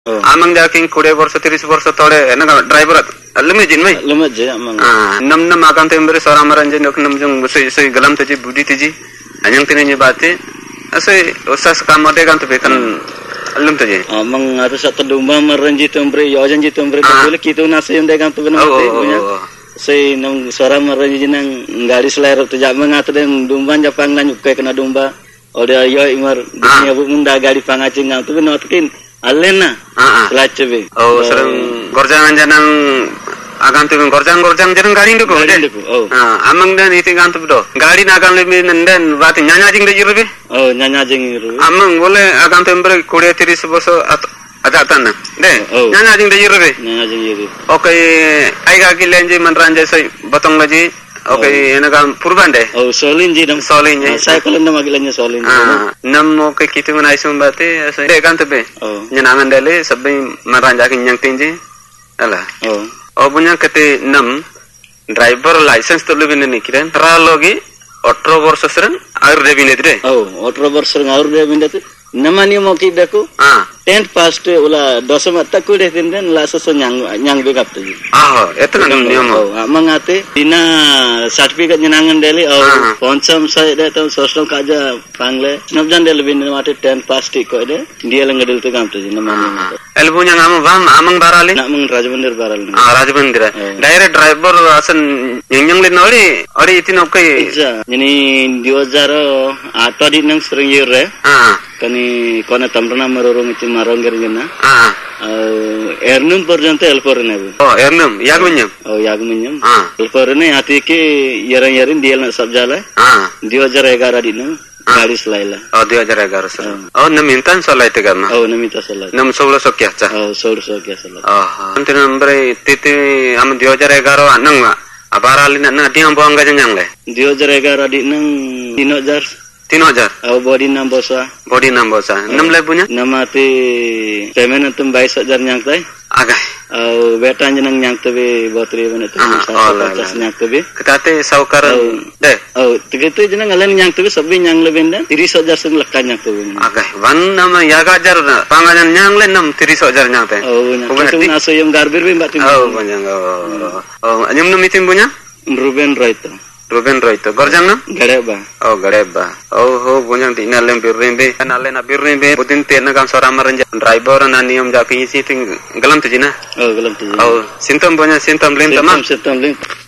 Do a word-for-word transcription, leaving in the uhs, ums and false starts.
Oh. Amang jaking kude borso tiris borso tole enak driver lume jin mai lume je amang ah nam nam akan tembere sora maranjen ok nam jung soi soi galam teji budi teji anyang tene ni bate asoi usas kamode kan tebe kan lum teji amang harus satu domba maranji tembre yojan ji tembre boleh kita nasi yang dagang tu benar punya sei nam sora maranji nang gari selera tu jak mengat den domba japang lan yukai kena domba oda yo imar dunia bu munda gari pangacing ngam tu benar tin Alena, selace oh sering gorjangan janang akan tuh gorjang gorjang janang garing dulu, oh, amang dan itu kan tuh do, garing akan lebih nenden, berarti nyanya jing deh jiru oh nyanya jing jiru, amang boleh akan tuh ber kuliah tiris boso ada tanah, deh, nyanya jing deh jiru nyanya jing jiru, oke, ayah kilenji manranja saya botong lagi. Oke, okay, oh. Enakam purban deh. Oh, solin ji dam. Solin ji. Saya kalau nama gilanya solin. Ah, nam mau ke kita menai sumbate, saya kan tebe. Oh. Nyenangan dale, sabai maranjakin yang tinggi, alah. Oh. Oh punya kete nam driver license tu lebih ni kiran. Teralogi, otro borso seren, air debin itu. Oh, otro borso air debin itu. Nama ni mau kita ku. Ah. Tenth past ulah dosa mata ku deh tinden lah sesu nyang nyang begap tu. Ah, itu kan niam. Oh, mengate dina sertifikat nyenangan deli. Oh, ponsam saya dah tahu sosok kaja pangle. Nabjan deli bin mate tenth past ko deh. Dia lengadil tu kam tu nama ni. Elbunya ngamu bam amang barali. Nak meng Rajabandar barali. Ah, Rajabandar. Direct driver asan nyeng nyeng lin ori ori itu nak kay. Ini dua jaro atau di nang sering yure. Ah. Kani kona tamrana marorong itu marong gerjana. Ah. Ernum perjanta elporne. Oh, ernum, yag menyem. Oh, yag menyem. Ah. Elporne hati ke yaran yarin dia nak sabjala. Ah. Dua jara egara di nang. Gari selaila. Oh, dua jara egara selaila. Oh, namintan solai tiga mah. Oh, naminta solai. Nam solo sokya cha. Oh, solo sokya solai. Oh. Nanti nambre titi am dua jara egara anang ma. Abarali na na diam buang gajang le. Dua jara egara di nang tino jar. Tino jar. Oh, body number sa. Body number sa. Nam le punya? Nama ti payment tum baik jar nyang tai. Agak. Oh, betan jenang nyang tebe botri mana tu. Oh, pacas nyang tebe. Ketate saukar deh. Oh, tiga-tiga jenang alen nyang tebe sabi nyang leben dan tiris jar sung lekkan nyang tebe. Agak. Wan nama yaga jar panganan nyang le nam tiris jar nyang teh. Oh, nyang. Tum naso yang garbir be mbak tim. Oh, panjang. Oh. Oh, anyum nam itim punya? Ruben Roito. Ruben Roito. Gorjang nam? Gareba. Oh, Gareba. Oh, ho punya di nalem birrimbe. Nalem na birrimbe. Putin tena kam sora marenja. Driver na niam jaki isi ting galam tu jina. Oh, galam tu jina. Oh, sintom punya sintom lin tamam. Sintom lin.